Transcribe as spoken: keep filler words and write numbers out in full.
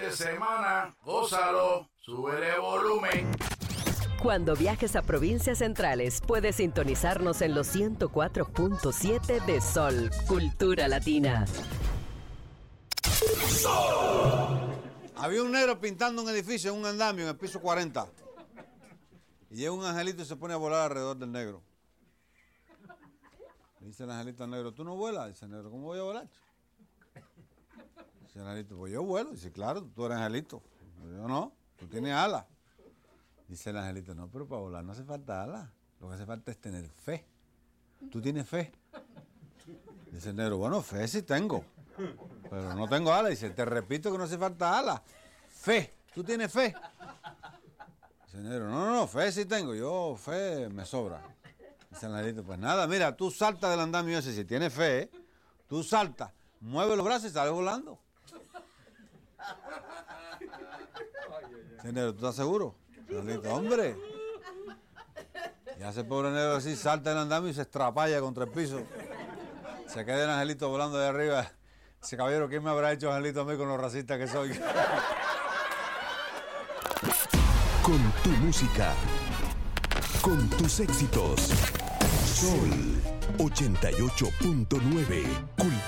de semana, gózalo, súbele volumen. Cuando viajes a provincias centrales, puedes sintonizarnos en los ciento cuatro punto siete de Sol, Cultura Latina. Había un negro pintando un edificio en un andamio en el piso cuarenta. Y llega un angelito y se pone a volar alrededor del negro. Le dice el angelito al negro, ¿tú no vuelas? Dice el negro, ¿cómo voy a volar? Dice el angelito, pues yo vuelo. Dice, claro, tú eres angelito. Yo no, tú tienes alas. Dice el angelito, no, pero para volar no hace falta alas. Lo que hace falta es tener fe. ¿Tú tienes fe? Dice el negro, bueno, fe sí tengo, pero no tengo alas. Dice, te repito que no hace falta alas. Fe, ¿tú tienes fe? Dice el negro, no, no, no, fe sí tengo, yo fe me sobra. Dice el angelito, pues nada, mira, tú saltas del andamio ese, si tienes fe, ¿eh? Tú saltas, mueve los brazos y sales volando. Dice el negro, ¿tú estás seguro? Dice el angelito, hombre. Y hace el pobre negro así, salta del andamio y se estrapalla contra el piso. Se queda el angelito volando de arriba. Dice, caballero, ¿quién me habrá hecho angelito a mí con lo racista que soy? Con tu música, con tus éxitos. Sol ochenta y ocho punto nueve.